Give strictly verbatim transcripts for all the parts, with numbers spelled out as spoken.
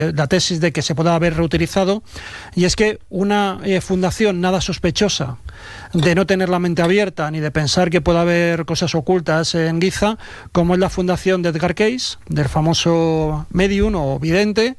la tesis de que se pueda haber reutilizado, y es que una eh, fundación nada sospechosa de no tener la mente abierta ni de pensar que puede haber cosas ocultas en Giza, como es la fundación de Edgar Cayce, del famoso medium o vidente,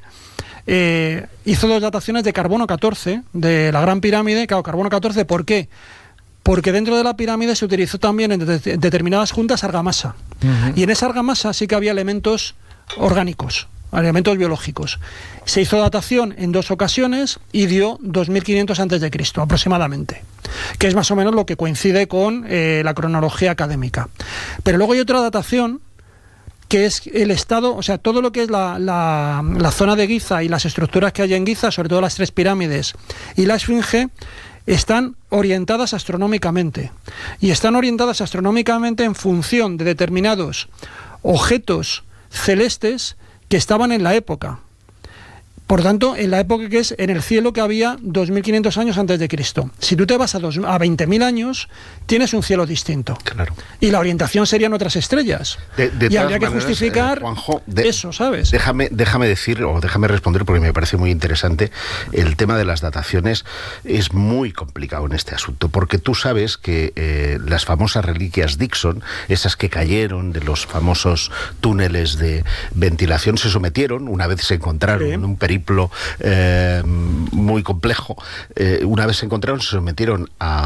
eh, hizo dos dataciones de carbono catorce de la Gran Pirámide. Claro, carbono catorce, ¿por qué? Porque dentro de la pirámide se utilizó también en de- determinadas juntas argamasa, uh-huh. y en esa argamasa sí que había elementos orgánicos, elementos biológicos. Se hizo datación en dos ocasiones y dio dos mil quinientos antes de Cristo aproximadamente, que es más o menos lo que coincide con eh, la cronología académica. Pero luego hay otra datación que es el estado, o sea, todo lo que es la, la, la zona de Giza y las estructuras que hay en Giza, sobre todo las tres pirámides y la Esfinge, están orientadas astronómicamente, y están orientadas astronómicamente en función de determinados objetos celestes que estaban en la época. Por tanto, en la época que es en el cielo que había dos mil quinientos años antes de Cristo. Si tú te vas a, dos, a veinte mil años, tienes un cielo distinto. Claro. Y la orientación serían otras estrellas. De, de y habría que maneras, justificar eh, Juanjo, de, eso, ¿sabes? Déjame, déjame decir, o déjame responder, porque me parece muy interesante, el tema de las dataciones es muy complicado en este asunto, porque tú sabes que eh, las famosas reliquias Dixon, esas que cayeron de los famosos túneles de ventilación, se sometieron, una vez se encontraron en sí. un periplo eh, muy complejo, eh, una vez se encontraron, se sometieron a...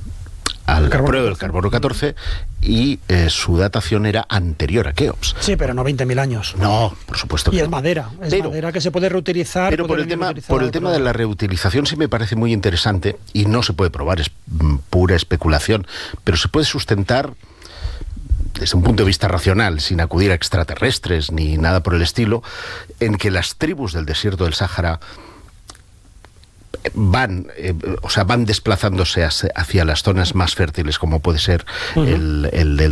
al prueba del carbono catorce, y eh, su datación era anterior a Keops. Sí, pero no veinte mil años. No, por supuesto que y no. es madera, es pero, madera que se puede reutilizar. Pero por el tema, por el tema de la reutilización sí me parece muy interesante, y no se puede probar, es mm, pura especulación, pero se puede sustentar desde un punto de vista racional, sin acudir a extraterrestres ni nada por el estilo, en que las tribus del desierto del Sáhara van, eh, o sea, van desplazándose hacia las zonas más fértiles, como puede ser uh-huh. el, el del